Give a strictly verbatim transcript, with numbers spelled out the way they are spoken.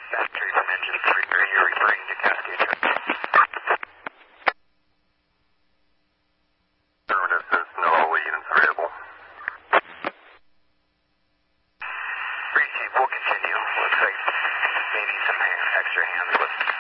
Battery from engine three, are you referring to Cascade Truck? Affirmative says no, all units available. Three Chief, we'll continue. Looks like they need some extra hands with